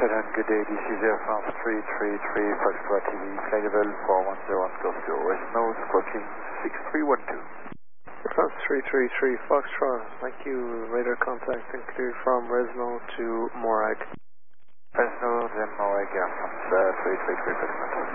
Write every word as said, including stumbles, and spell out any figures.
Shalom, good day, this is Air France three three three, Foxtrot T V, flight level four one zero one close to Resno, squawking six three one two. Air France three three three, Foxtrot, thank you, radar contact and cleared from Resno to Morag. Resno, then Morag, Air France uh, three three three, Foxtrot.